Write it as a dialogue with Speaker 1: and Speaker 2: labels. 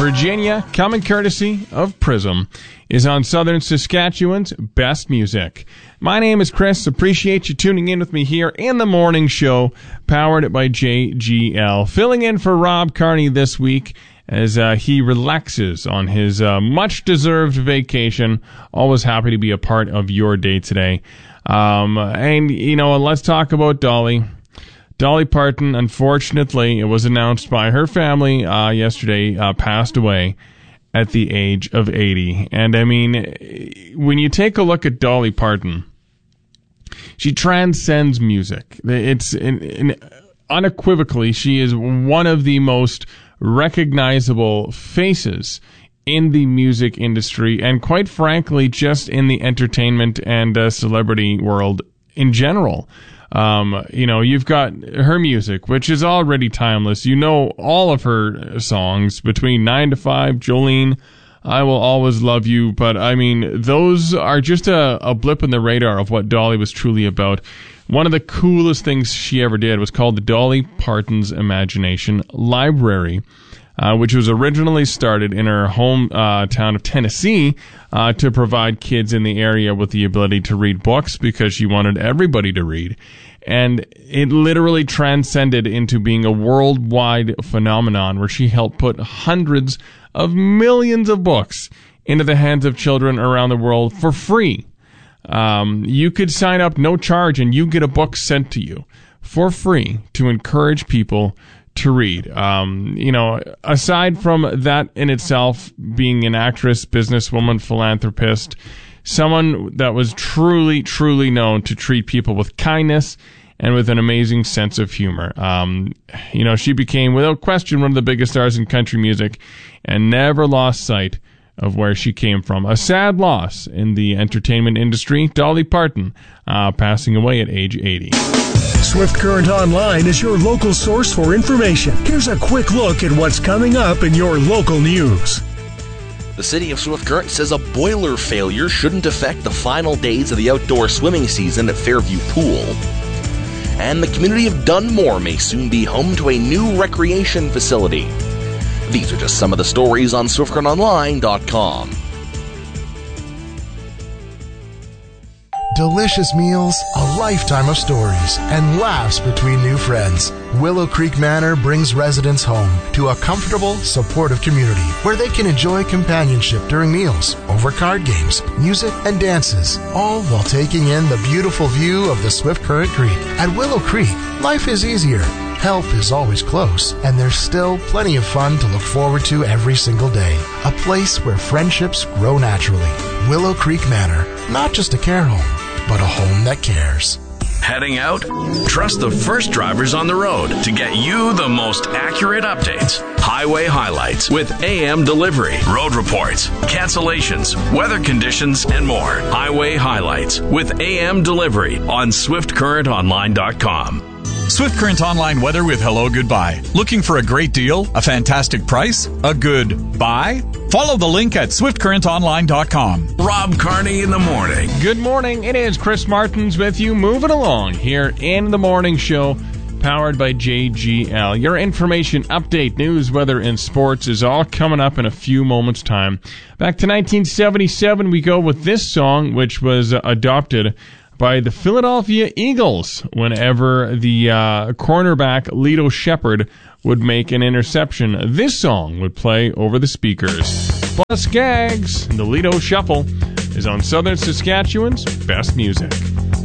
Speaker 1: Virginia, coming courtesy of Prism, is on Southern Saskatchewan's Best Music. My name is Chris. Appreciate you tuning in with me here in the morning show, powered by JGL. Filling in for Rob Carney this week as he relaxes on his much-deserved vacation. Always happy to be a part of your day today. And, you know, let's talk about Dolly. Dolly Parton, unfortunately, it was announced by her family yesterday, passed away at the age of 80. And, I mean, when you take a look at Dolly Parton, she transcends music. It's unequivocally, she is one of the most recognizable faces in the music industry, and quite frankly, just in the entertainment and celebrity world in general. You know, you've got her music, which is already timeless. You know all of her songs, between 9 to 5, Jolene, I Will Always Love You. But, I mean, those are just a blip in the radar of what Dolly was truly about. One of the coolest things she ever did was called the Dolly Parton's Imagination Library, which was originally started in her home town of Tennessee to provide kids in the area with the ability to read books, because she wanted everybody to read. And it literally transcended into being a worldwide phenomenon where she helped put hundreds of millions of books into the hands of children around the world for free. You could sign up, no charge, and you get a book sent to you for free to encourage people to read. You know, aside from that in itself, being an actress, businesswoman, philanthropist, someone that was truly, truly known to treat people with kindness and with an amazing sense of humor. You know, she became, without question, one of the biggest stars in country music and never lost sight of where she came from. A sad loss in the entertainment industry. Dolly Parton passing away at age 80.
Speaker 2: Swift Current Online is your local source for information. Here's a quick look at what's coming up in your local news.
Speaker 3: The city of Swift Current says a boiler failure shouldn't affect the final days of the outdoor swimming season at Fairview Pool. And the community of Dunmore may soon be home to a new recreation facility. These are just some of the stories on SwiftCurrentOnline.com.
Speaker 4: Delicious meals, a lifetime of stories, and laughs between new friends. Willow Creek Manor brings residents home to a comfortable, supportive community where they can enjoy companionship during meals, over card games, music, and dances, all while taking in the beautiful view of the Swift Current Creek. At Willow Creek, life is easier. Help is always close, and there's still plenty of fun to look forward to every single day. A place where friendships grow naturally. Willow Creek Manor, not just a care home, but a home that cares.
Speaker 5: Heading out? Trust the first drivers on the road to get you the most accurate updates. Highway highlights with AM delivery, road reports, cancellations, weather conditions, and more. Highway highlights with AM delivery on SwiftCurrentOnline.com.
Speaker 6: Swift Current Online weather with Hello Goodbye. Looking for a great deal? A fantastic price? A good buy? Follow the link at SwiftCurrentOnline.com.
Speaker 5: Rob Carney in the morning.
Speaker 1: Good morning. It is Chris Martins with you, moving along here in the morning show, powered by JGL. Your information, update, news, weather, and sports is all coming up in a few moments' time. Back to 1977, we go with this song, which was adopted by the Philadelphia Eagles whenever the cornerback Lito Shepherd would make an interception. This song would play over the speakers. Plus Gags, the Lito Shuffle is on Southern Saskatchewan's Best Music.